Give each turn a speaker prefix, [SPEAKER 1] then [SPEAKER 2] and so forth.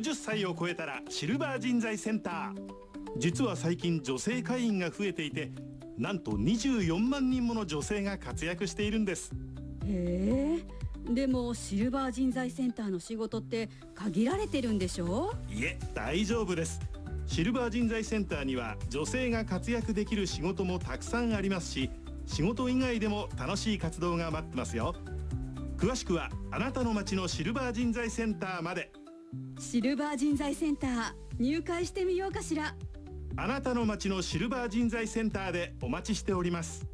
[SPEAKER 1] 60歳を超えたらシルバー人材センター。実は最近女性会員が増えていて、なんと24万人もの女性が活躍しているんです。
[SPEAKER 2] へえ、でもシルバー人材センターの仕事って限られてるんでしょ？
[SPEAKER 1] いえ、大丈夫です。シルバー人材センターには女性が活躍できる仕事もたくさんありますし、仕事以外でも楽しい活動が待ってますよ。詳しくはあなたの町のシルバー人材センターまで。
[SPEAKER 2] シルバー人材センター入会してみようかしら。
[SPEAKER 1] あなたの町のシルバー人材センターでお待ちしております。